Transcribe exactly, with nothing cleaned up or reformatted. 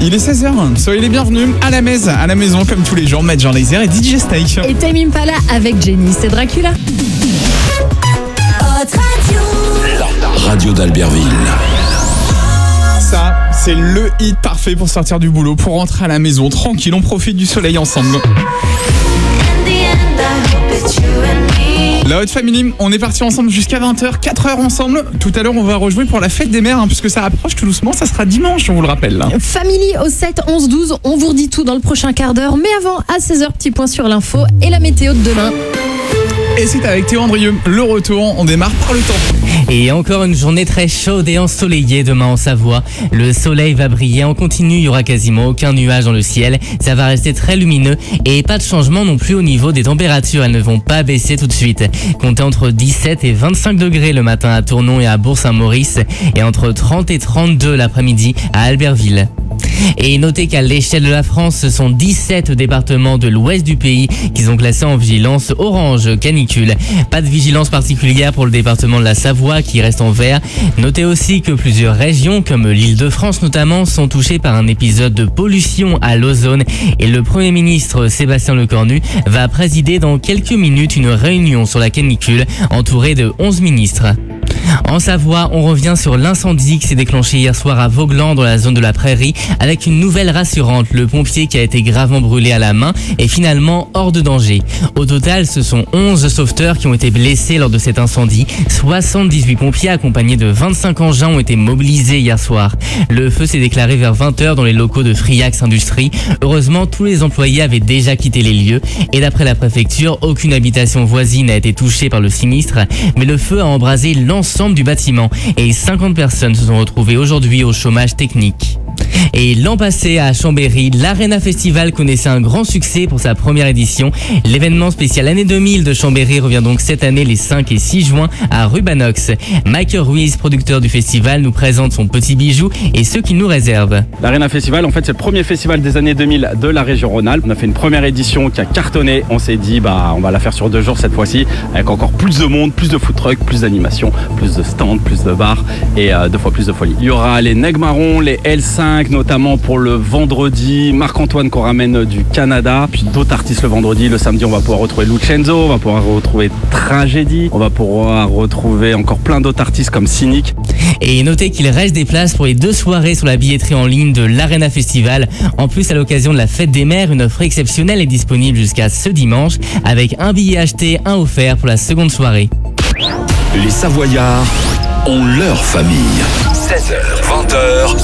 Il est seize heures, soyez les bienvenus à la maison, à la maison comme tous les jours, Major Lazer et D J Snake. Et Tame Impala avec Jenny, c'est Dracula. La radio d'Albertville. Ça, c'est le hit parfait pour sortir du boulot, pour rentrer à la maison tranquille, on profite du soleil ensemble. La Hot Family, on est parti ensemble jusqu'à vingt heures, quatre heures ensemble. Tout à l'heure, on va rejouer pour la fête des mères, hein, puisque ça approche tout doucement, ça sera dimanche, on vous le rappelle. Là. Family au sept onze douze, on vous redit tout dans le prochain quart d'heure. Mais avant, à seize heures, petit point sur l'info et la météo de demain. Et c'est avec Théo Andrieux, le retour, on démarre par le temps. Et encore une journée très chaude et ensoleillée demain en Savoie. Le soleil va briller en continu, il n'y aura quasiment aucun nuage dans le ciel. Ça va rester très lumineux et pas de changement non plus au niveau des températures. Elles ne vont pas baisser tout de suite. Comptez entre dix-sept et vingt-cinq degrés le matin à Tournon et à Bourg-Saint-Maurice et entre trente et trente-deux l'après-midi à Albertville. Et notez qu'à l'échelle de la France, ce sont dix-sept départements de l'ouest du pays qui sont classés en vigilance orange canicule. Pas de vigilance particulière pour le département de la Savoie qui reste en vert. Notez aussi que plusieurs régions, comme l'Île-de-France notamment, sont touchées par un épisode de pollution à l'ozone. Et le Premier ministre Sébastien Lecornu va présider dans quelques minutes une réunion sur la canicule entouré de onze ministres. En Savoie, on revient sur l'incendie qui s'est déclenché hier soir à Vauglan dans la zone de la Prairie avec une nouvelle rassurante. Le pompier qui a été gravement brûlé à la main est finalement hors de danger. Au total, ce sont onze sauveteurs qui ont été blessés lors de cet incendie. soixante-dix-huit pompiers accompagnés de vingt-cinq engins ont été mobilisés hier soir. Le feu s'est déclaré vers vingt heures dans les locaux de Friax Industrie. Heureusement, tous les employés avaient déjà quitté les lieux et d'après la préfecture, aucune habitation voisine n'a été touchée par le sinistre, mais le feu a embrasé l'ensemble du bâtiment et cinquante personnes se sont retrouvées aujourd'hui au chômage technique. Et l'an passé à Chambéry, l'Arena Festival connaissait un grand succès pour sa première édition. L'événement spécial année deux mille de Chambéry revient donc cette année les cinq et six juin à Rubanox. Michael Ruiz, producteur du festival, nous présente son petit bijou et ce qu'il nous réserve. L'Arena Festival, en fait, c'est le premier festival des années deux mille de la région Rhône-Alpes. On a fait une première édition qui a cartonné. On s'est dit, bah, on va la faire sur deux jours cette fois-ci, avec encore plus de monde, plus de food trucks, plus d'animation, plus de stands, plus de bars et euh, deux fois plus de folie. Il y aura les Neg Marron, les L cinq, notamment pour le vendredi, Marc-Antoine qu'on ramène du Canada, puis d'autres artistes le vendredi. Le samedi, on va pouvoir retrouver Lucenzo, on va pouvoir retrouver Tragédie, on va pouvoir retrouver encore plein d'autres artistes comme Cynic. Et notez qu'il reste des places pour les deux soirées sur la billetterie en ligne de l'Arena Festival. En plus, à l'occasion de la fête des mères, une offre exceptionnelle est disponible jusqu'à ce dimanche avec un billet acheté, un offert pour la seconde soirée. Les Savoyards ont leur famille. seize heures, vingt heures,